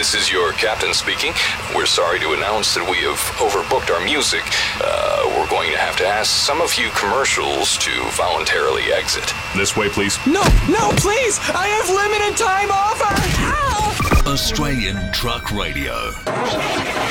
This is your captain speaking. We're sorry to announce that we have overbooked our music. We're going to have to ask some of you commercials to voluntarily exit. This way, please. No, please! I have limited time offer! Ow! Australian Truck Radio.